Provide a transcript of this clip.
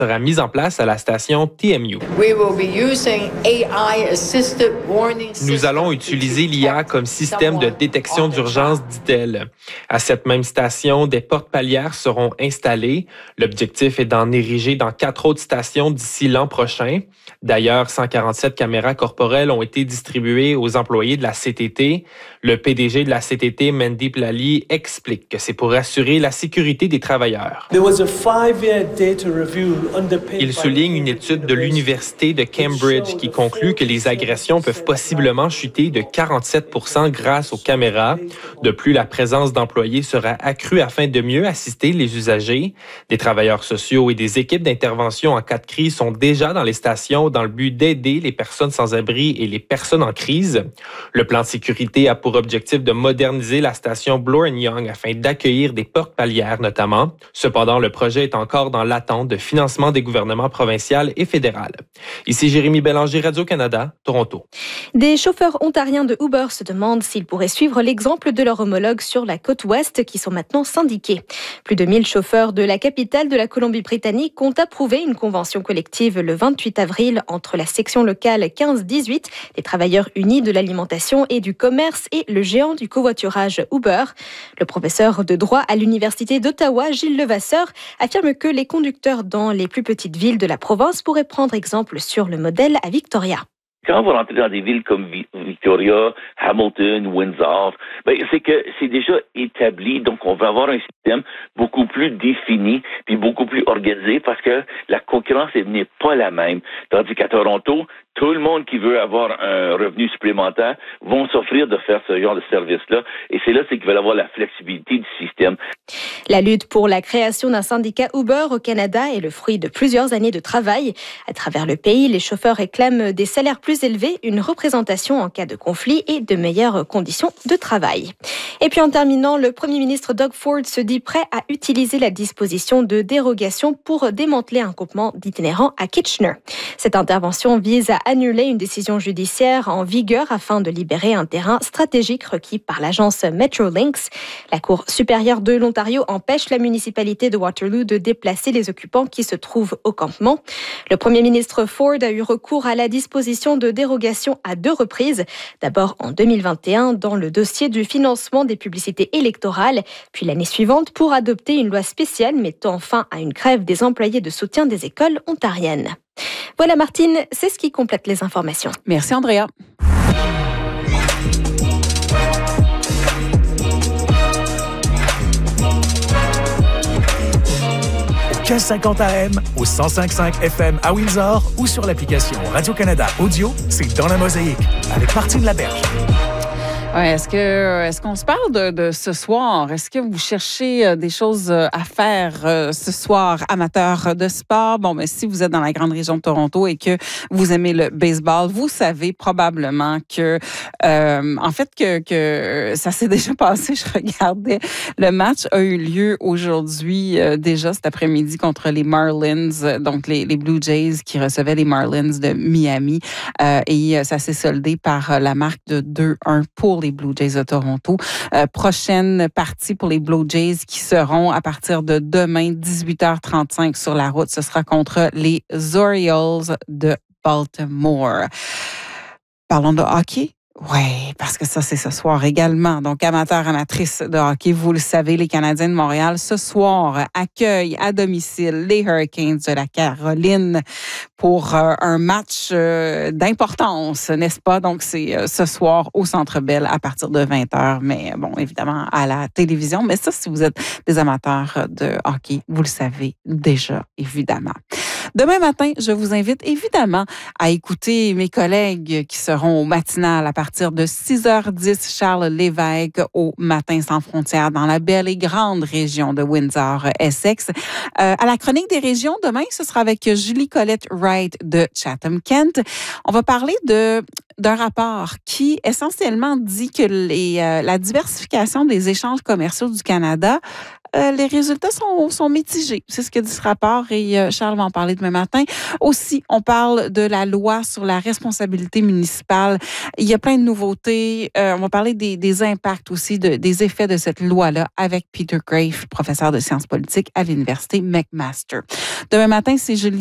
sera mise en place à la station TMU. Nous allons utiliser l'IA comme système de détection d'urgence, dit-elle. À cette même station, des portes palières seront installées. L'objectif est d'en ériger dans 4 autres stations d'ici l'an prochain. D'ailleurs, 147 caméras corporelles ont été distribuées aux employés de la CTT. Le PDG de la CTT, Mandeep Lally, explique que c'est pour assurer la sécurité des travailleurs. Il souligne une étude de l'Université de Cambridge qui conclut que les agressions peuvent possiblement chuter de 47% grâce aux caméras. De plus, la présence d'employés sera accrue afin de mieux assister les usagers. Des travailleurs sociaux et des équipes d'intervention en cas de crise sont déjà dans les stations dans le but d'aider les personnes sans abri et les personnes en crise. Le plan de sécurité a pour objectif de moderniser la station Bloor & Young afin d'accueillir des portes palières notamment. Cependant, le projet est encore dans l'attente de financement des gouvernements provincial et fédéral. Ici Jérémy Bélanger, Radio-Canada, Toronto. Des chauffeurs ontariens de Uber se demandent s'ils pourraient suivre l'exemple de leurs homologues sur la côte ouest qui sont maintenant syndiqués. Plus de 1000 chauffeurs de la capitale de la Colombie-Britannique ont approuvé une convention collective le 28 avril entre la section locale 15-18 des travailleurs unis de l'alimentation et du commerce et le géant du covoiturage Uber. Le professeur de droit à l'Université d'Ottawa, Gilles Levasseur, affirme que les conducteurs dans les plus petites villes de la province pourraient prendre exemple sur le modèle à Victoria. Quand vous rentrez dans des villes comme Victoria, Hamilton, Windsor, c'est que c'est déjà établi, donc on va avoir un système beaucoup plus défini puis beaucoup plus organisé parce que la concurrence n'est pas la même. Tandis qu'à Toronto, tout le monde qui veut avoir un revenu supplémentaire vont s'offrir de faire ce genre de service-là. Et c'est là qu'ils veulent avoir la flexibilité du système. La lutte pour la création d'un syndicat Uber au Canada est le fruit de plusieurs années de travail. À travers le pays, les chauffeurs réclament des salaires plus élevés, une représentation en cas de conflit et de meilleures conditions de travail. Et puis en terminant, le Premier ministre Doug Ford se dit prêt à utiliser la disposition de dérogation pour démanteler un campement d'itinérants à Kitchener. Cette intervention vise à annuler une décision judiciaire en vigueur afin de libérer un terrain stratégique requis par l'agence Metrolinx. La Cour supérieure de l'Ontario empêche la municipalité de Waterloo de déplacer les occupants qui se trouvent au campement. Le Premier ministre Ford a eu recours à la disposition de dérogation à 2 reprises. D'abord en 2021 dans le dossier du financement des publicités électorales, puis l'année suivante pour adopter une loi spéciale mettant fin à une grève des employés de soutien des écoles ontariennes. Voilà Martine, c'est ce qui complète les informations. Merci Andrea. 1550 AM, au 105.5 FM à Windsor ou sur l'application Radio-Canada Audio, c'est Dans la Mosaïque avec Martine Laberge. Ouais, est-ce qu'on se parle de ce soir? Est-ce que vous cherchez des choses à faire ce soir, amateurs de sport? Bon, mais si vous êtes dans la grande région de Toronto et que vous aimez le baseball, vous savez probablement que, en fait, que ça s'est déjà passé. Je regardais, le match a eu lieu aujourd'hui, déjà cet après-midi contre les Marlins, donc les Blue Jays qui recevaient les Marlins de Miami, et ça s'est soldé par la marque de 2-1 pour les Blue Jays de Toronto. Prochaine partie pour les Blue Jays qui seront à partir de demain, 18h35 sur la route. Ce sera contre les Orioles de Baltimore. Parlons de hockey. Oui, parce que ça, c'est ce soir également. Donc, amateurs, amatrices de hockey, vous le savez, les Canadiens de Montréal, ce soir, accueillent à domicile les Hurricanes de la Caroline pour un match d'importance, n'est-ce pas? Donc, c'est ce soir au Centre Bell à partir de 20h, mais bon, évidemment, à la télévision. Mais ça, si vous êtes des amateurs de hockey, vous le savez déjà, évidemment. Demain matin, je vous invite évidemment à écouter mes collègues qui seront au matinal à partir de 6h10, Charles Lévesque au Matin sans frontières dans la belle et grande région de Windsor-Essex. À la chronique des régions, demain, ce sera avec Julie Colette Wright de Chatham-Kent. On va parler de d'un rapport qui essentiellement dit que la diversification des échanges commerciaux du Canada, les résultats sont mitigés. C'est ce que dit ce rapport et Charles va en parler demain matin. Aussi, on parle de la loi sur la responsabilité municipale. Il y a plein de nouveautés. On va parler des impacts aussi, des effets de cette loi-là avec Peter Graefe, professeur de sciences politiques à l'Université McMaster. Demain matin, c'est Julie